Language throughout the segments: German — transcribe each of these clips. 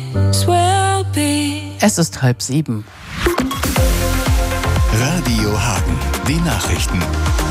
Es ist 6:30. Radio Hagen, die Nachrichten.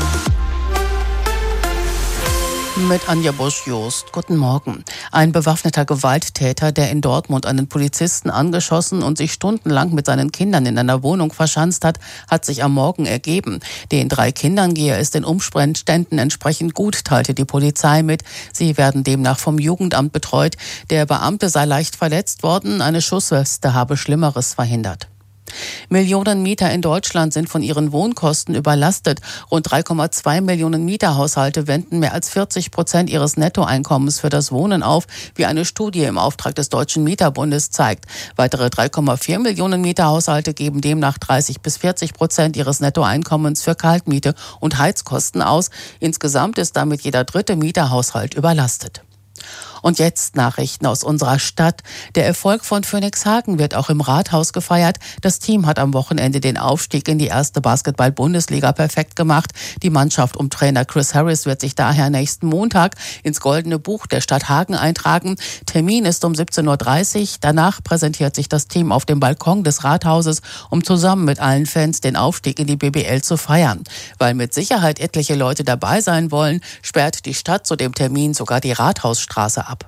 Mit Anja Busch-Jost. Guten Morgen. Ein bewaffneter Gewalttäter, der in Dortmund einen Polizisten angeschossen und sich stundenlang mit seinen Kindern in einer Wohnung verschanzt hat, hat sich am Morgen ergeben. Den 3 Kindern gehe es den Umständen entsprechend gut, teilte die Polizei mit. Sie werden demnach vom Jugendamt betreut. Der Beamte sei leicht verletzt worden. Eine Schussweste habe Schlimmeres verhindert. Millionen Mieter in Deutschland sind von ihren Wohnkosten überlastet. Rund 3,2 Millionen Mieterhaushalte wenden mehr als 40% ihres Nettoeinkommens für das Wohnen auf, wie eine Studie im Auftrag des Deutschen Mieterbundes zeigt. Weitere 3,4 Millionen Mieterhaushalte geben demnach 30-40% ihres Nettoeinkommens für Kaltmiete und Heizkosten aus. Insgesamt ist damit jeder 3. Mieterhaushalt überlastet. Und jetzt Nachrichten aus unserer Stadt. Der Erfolg von Phönix Hagen wird auch im Rathaus gefeiert. Das Team hat am Wochenende den Aufstieg in die erste Basketball-Bundesliga perfekt gemacht. Die Mannschaft um Trainer Chris Harris wird sich daher nächsten Montag ins Goldene Buch der Stadt Hagen eintragen. Termin ist um 17:30 Uhr. Danach präsentiert sich das Team auf dem Balkon des Rathauses, um zusammen mit allen Fans den Aufstieg in die BBL zu feiern. Weil mit Sicherheit etliche Leute dabei sein wollen, sperrt die Stadt zu dem Termin sogar die Rathausstraße ab.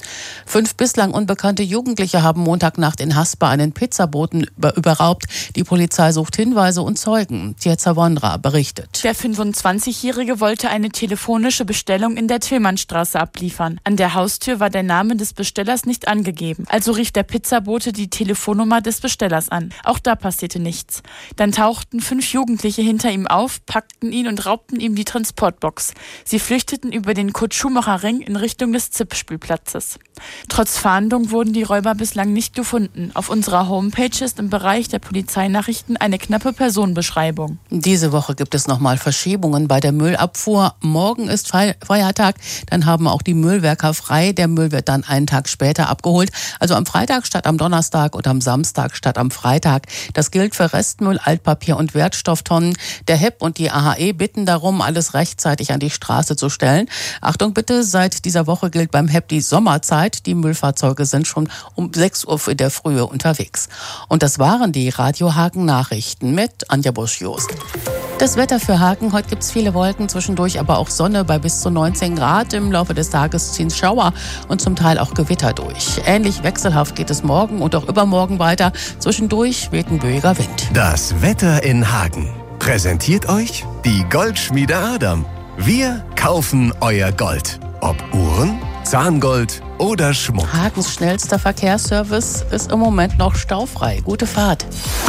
5 bislang unbekannte Jugendliche haben Montagnacht in Haspa einen Pizzaboten überraubt. Die Polizei sucht Hinweise und Zeugen. Tietza Wondra berichtet. Der 25-Jährige wollte eine telefonische Bestellung in der Tillmannstraße abliefern. An der Haustür war der Name des Bestellers nicht angegeben. Also rief der Pizzabote die Telefonnummer des Bestellers an. Auch da passierte nichts. Dann tauchten 5 Jugendliche hinter ihm auf, packten ihn und raubten ihm die Transportbox. Sie flüchteten über den Kurt-Schumacher-Ring in Richtung des ZIP-Spielplatzes. Trotz Fahndung wurden die Räuber bislang nicht gefunden. Auf unserer Homepage ist im Bereich der Polizeinachrichten eine knappe Personenbeschreibung. Diese Woche gibt es nochmal Verschiebungen bei der Müllabfuhr. Morgen ist Feiertag, dann haben auch die Müllwerker frei. Der Müll wird dann einen Tag später abgeholt. Also am Freitag statt am Donnerstag und am Samstag statt am Freitag. Das gilt für Restmüll, Altpapier und Wertstofftonnen. Der HEP und die AHE bitten darum, alles rechtzeitig an die Straße zu stellen. Achtung bitte, seit dieser Woche gilt beim HEP die Sommerzeit. Die Müllfahrzeuge sind schon um 6 Uhr in der Frühe unterwegs. Und das waren die Radio Hagen Nachrichten mit Anja Busch-Jost. Das Wetter für Hagen. Heute gibt es viele Wolken, zwischendurch aber auch Sonne bei bis zu 19 Grad. Im Laufe des Tages ziehen Schauer und zum Teil auch Gewitter durch. Ähnlich wechselhaft geht es morgen und auch übermorgen weiter. Zwischendurch weht ein böiger Wind. Das Wetter in Hagen präsentiert euch die Goldschmiede Adam. Wir kaufen euer Gold. Ob Uhren, Zahngold oder Schmuck. Hagens schnellster Verkehrsservice ist im Moment noch staufrei. Gute Fahrt.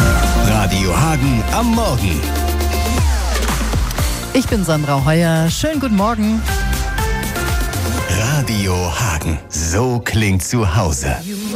Radio Hagen am Morgen. Ich bin Sandra Heuer. Schönen guten Morgen. Radio Hagen. So klingt zu Hause.